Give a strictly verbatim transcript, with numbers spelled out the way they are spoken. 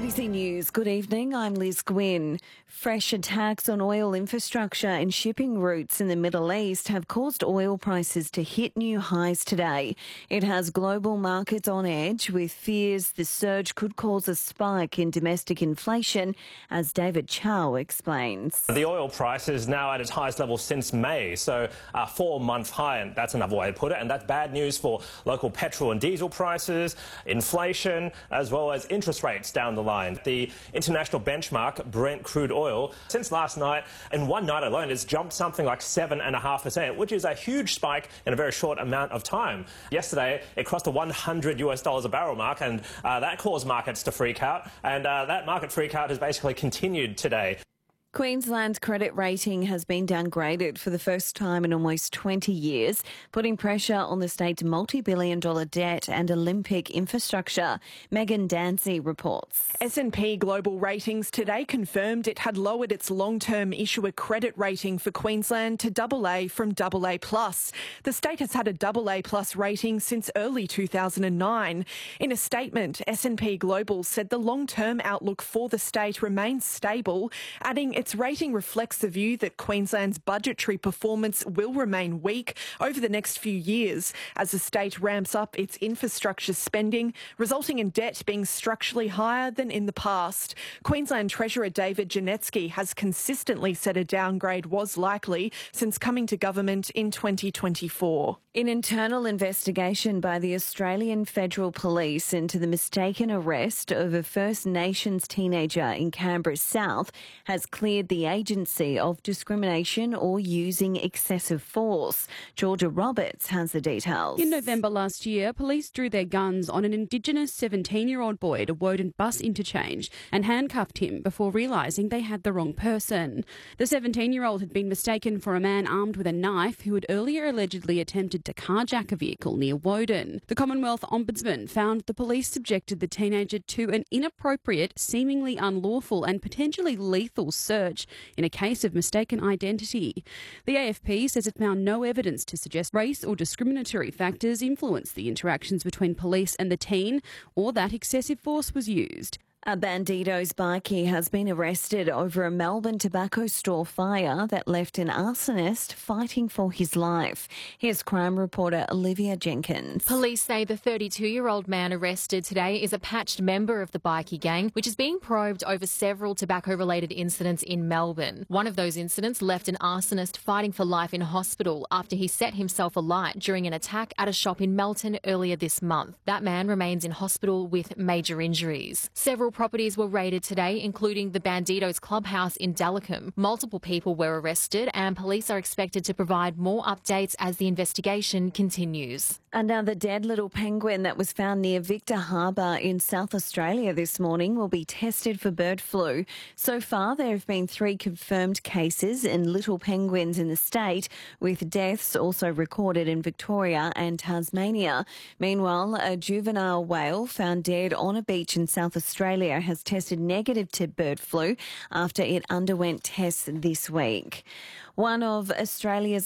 A B C News, good evening, I'm Liz Gwynn. Fresh attacks on oil infrastructure and shipping routes in the Middle East have caused oil prices to hit new highs today. It has global markets on edge, with fears the surge could cause a spike in domestic inflation, as David Chow explains. The oil price is now at its highest level since May, so a four-month high, and that's another way to put it, and that's bad news for local petrol and diesel prices, inflation, as well as interest rates down the line. The international benchmark, Brent crude oil, since last night, in one night alone, has jumped something like seven point five percent, which is a huge spike in a very short amount of time. Yesterday, it crossed the one hundred US dollars a barrel mark, and uh, that caused markets to freak out, and uh, that market freak out has basically continued today. Queensland's credit rating has been downgraded for the first time in almost twenty years, putting pressure on the state's multi-billion dollar debt and Olympic infrastructure. Megan Dancy reports. S and P Global Ratings today confirmed it had lowered its long-term issuer credit rating for Queensland to double A from double A plus. The state has had a double A plus rating since early two thousand nine. In a statement, S and P Global said the long-term outlook for the state remains stable, adding its rating reflects the view that Queensland's budgetary performance will remain weak over the next few years as the state ramps up its infrastructure spending, resulting in debt being structurally higher than in the past. Queensland Treasurer David Janetsky has consistently said a downgrade was likely since coming to government in twenty twenty-four. An internal investigation by the Australian Federal Police into the mistaken arrest of a First Nations teenager in Canberra South has cleared the agency of discrimination or using excessive force. Georgia Roberts has the details. In November last year, police drew their guns on an Indigenous seventeen-year-old boy at a Woden bus interchange and handcuffed him before realising they had the wrong person. The seventeen-year-old had been mistaken for a man armed with a knife who had earlier allegedly attempted to carjack a vehicle near Woden. The Commonwealth Ombudsman found the police subjected the teenager to an inappropriate, seemingly unlawful and potentially lethal search in a case of mistaken identity. The A F P says it found no evidence to suggest race or discriminatory factors influenced the interactions between police and the teen or that excessive force was used. A Bandidos bikie has been arrested over a Melbourne tobacco store fire that left an arsonist fighting for his life. Here's crime reporter Olivia Jenkins. Police say the thirty-two-year-old man arrested today is a patched member of the bikie gang, which is being probed over several tobacco-related incidents in Melbourne. One of those incidents left an arsonist fighting for life in hospital after he set himself alight during an attack at a shop in Melton earlier this month. That man remains in hospital with major injuries. Several properties were raided today, including the Bandidos clubhouse in Delacombe. Multiple people were arrested and police are expected to provide more updates as the investigation continues. Another dead little penguin that was found near Victor Harbour in South Australia this morning will be tested for bird flu. So far, there have been three confirmed cases in little penguins in the state, with deaths also recorded in Victoria and Tasmania. Meanwhile, a juvenile whale found dead on a beach in South Australia has tested negative to bird flu after it underwent tests this week. One of Australia's